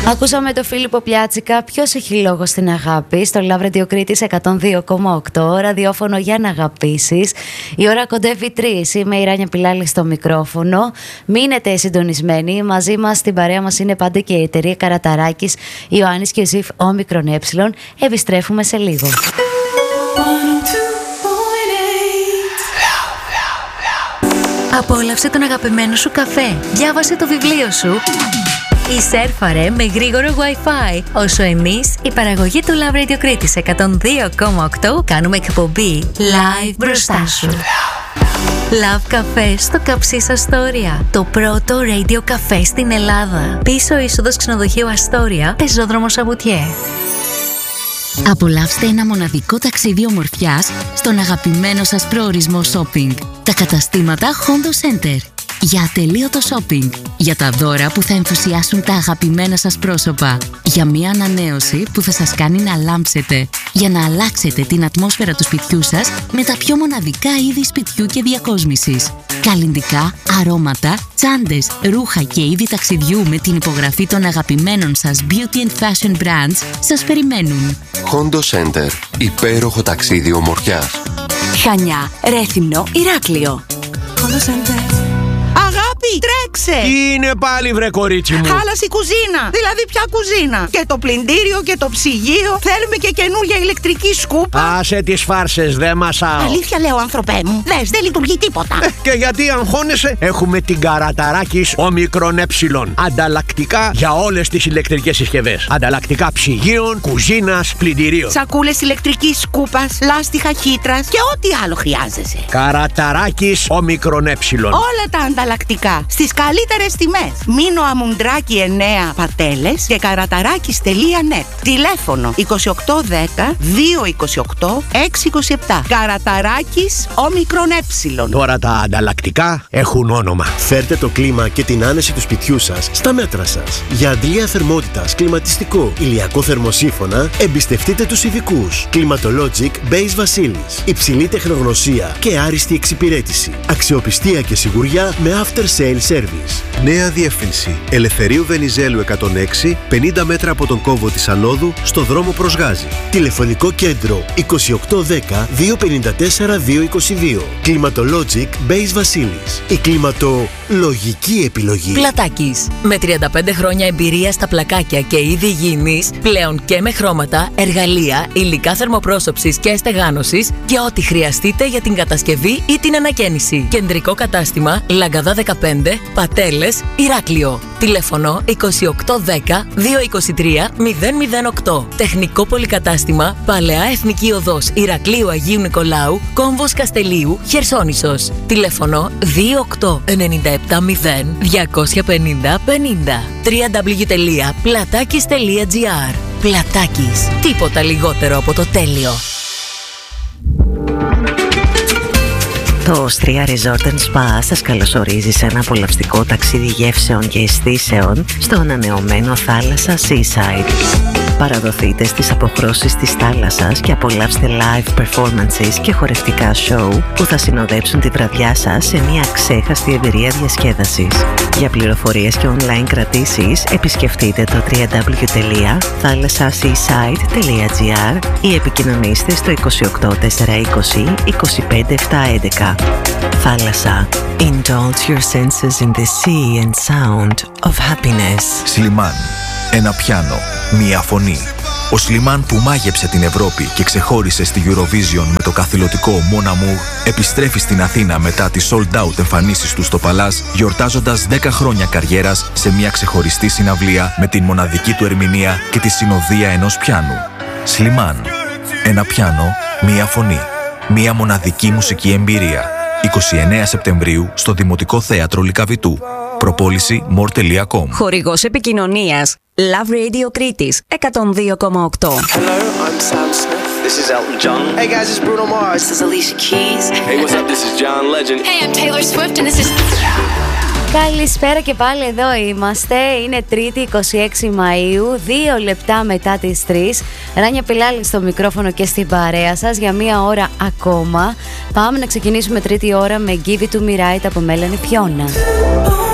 Ακούσαμε το Φίλιππο Πιάτσικα. Ποιος έχει λόγο στην αγάπη? Στο Love Radio Κρήτης 102,8. Ραδιόφωνο για να αγαπήσεις. Η ώρα κοντεύει 3. Είμαι η Ράνια Πιλάλη στο μικρόφωνο. Μείνετε συντονισμένοι. Μαζί μας στην παρέα μας είναι πάντα και η εταιρεία Καραταράκης, Ιωάννης και Ζιφ Όμικρον Ε. Επιστρέφουμε σε λίγο. Απόλαυσε τον αγαπημένο σου καφέ. Διάβασε το βιβλίο σου ή σέρφαρε με γρήγορο Wi-Fi, όσο εμείς, η παραγωγή του Love Radio Κρήτης 102,8, κάνουμε εκπομπή live μπροστά σου. Love Café στο Καψίς Αστόρια. Το πρώτο radio καφέ στην Ελλάδα. Πίσω είσοδος ξενοδοχείου Αστόρια, πεζόδρομο Σαβουτιέ. Απολαύστε ένα μοναδικό ταξίδι ομορφιάς στον αγαπημένο σας προορισμό shopping. Τα καταστήματα Hondo Center. Για ατελείωτο shopping. Για τα δώρα που θα ενθουσιάσουν τα αγαπημένα σας πρόσωπα. Για μια ανανέωση που θα σας κάνει να λάμψετε. Για να αλλάξετε την ατμόσφαιρα του σπιτιού σας με τα πιο μοναδικά είδη σπιτιού και διακόσμησης. Καλλυντικά, αρώματα, τσάντες, ρούχα και είδη ταξιδιού με την υπογραφή των αγαπημένων σας beauty and fashion brands σας περιμένουν. Hondo Center. Υπέροχο ταξίδι ομορφιάς. Χανιά, Ρέθυμνο, Ηράκλειο. Hondo Center. Αγάπη, τρέξε! Τι είναι πάλι, βρε κορίτσι μου? Χάλασε η κουζίνα. Δηλαδή, ποια κουζίνα? Και το πλυντήριο και το ψυγείο. Θέλουμε και καινούργια ηλεκτρική σκούπα. Άσε τις φάρσες, δε μασάω. Αλήθεια λέω, άνθρωπέ μου. Δες, δεν λειτουργεί τίποτα. Και γιατί αγχώνεσαι? Έχουμε την Καραταράκης Όμικρον Ε. Ανταλλακτικά για όλες τις ηλεκτρικές συσκευές. Ανταλλακτικά ψυγείων, κουζίνας, πλυντηρίων. Σακούλες ηλεκτρικής σκούπας, λάστιχα χύτρας και ό,τι άλλο χρειάζεσαι. Καραταράκης Όμικρον Ε. Όλα τα ανταλλακτικά στις καλύτερες τιμές. Μίνο Αμουντράκη 9 Πατέλες και καραταράκης.net. Τηλέφωνο 2810 228 627. Καραταράκης Όμικρον Ε. Τώρα τα ανταλλακτικά έχουν όνομα. Φέρτε το κλίμα και την άνεση του σπιτιού σας στα μέτρα σας. Για αντλία θερμότητας, κλιματιστικό, ηλιακό θερμοσύφωνα, εμπιστευτείτε τους ειδικούς. Climatologic Base Βασίλης. Υψηλή τεχνογνωσία και άριστη εξυπηρέτηση. Αξιοπιστία και σιγουριά με after sale service. Νέα διεύθυνση. Ελευθερίου Βενιζέλου 106, 50 μέτρα από τον κόμβο της Ανόδου, στο δρόμο προς Γάζη. Τηλεφωνικό κέντρο 2810 254 222. Climatologic Base Βασίλης. Η κλιματολογική επιλογή. Πλατάκης. Με 35 χρόνια εμπειρία στα πλακάκια και είδη υγιεινής, πλέον και με χρώματα, εργαλεία, υλικά θερμοπρόσωψης και στεγάνωσης και ό,τι χρειαστείτε για την κατασκευή ή την ανακαίνιση. Κεντρικό κατάστημα Λαγκαδά 15, Πατέλες, Ηράκλειο. Τηλέφωνο 2810 223 008. Τεχνικό πολυκατάστημα Παλαιά Εθνική Οδός Ηρακλείου Αγίου Νικολάου, κόμβος Καστελίου, Χερσόνησος. Τηλέφωνο 28970 250 50. www.platakis.gr. Πλατάκης. Τίποτα λιγότερο από το τέλειο. Το Austria Resort Spa σας καλωσορίζει σε ένα απολαυστικό ταξίδι γεύσεων και αισθήσεων στο ανανεωμένο θάλασσα Seaside. Παραδοθείτε στις αποχρώσεις της θάλασσας και απολαύστε live performances και χορευτικά show που θα συνοδέψουν τη βραδιά σας σε μια ξέχαστη εμπειρία διασκέδασης. Για πληροφορίες και online κρατήσεις επισκεφτείτε το www.thalassaseaside.gr ή επικοινωνήστε στο 28420 25711. Θάλασσα. Indulge your senses in the sea and sound of happiness. Σλιμάν. Ένα πιάνο, μία φωνή. Ο Σλιμάν που μάγεψε την Ευρώπη και ξεχώρισε στη Eurovision με το καθηλωτικό Mon Amour επιστρέφει στην Αθήνα μετά τις sold out εμφανίσεις του στο Παλάς, γιορτάζοντας 10 χρόνια καριέρας σε μια ξεχωριστή συναυλία με την μοναδική του ερμηνεία και τη συνοδεία ενός πιάνου. Σλιμάν. Ένα πιάνο, μία φωνή. Μία μοναδική μουσική εμπειρία. 29 Σεπτεμβρίου στο Δημοτικό Θέατρο Λυκαβητού. Προπόληση more.com. Χορηγός επικοινωνίας Love Radio Κρήτης 102,8. Hello, I'm Sam Smith. This is Elton John. Hey guys, it's Bruno Mars. This is Alicia Keys. Hey, what's up? This is John Legend. Hey, I'm Taylor Swift and this is... Καλησπέρα και πάλι, εδώ είμαστε. Είναι Τρίτη 26 Μαΐου, 2 λεπτά μετά τις 3. Ράνια Πιλάλη στο μικρόφωνο και στην παρέα σας για μία ώρα ακόμα. Πάμε να ξεκινήσουμε τρίτη ώρα με Give It To Me Right από Melanie Fiona.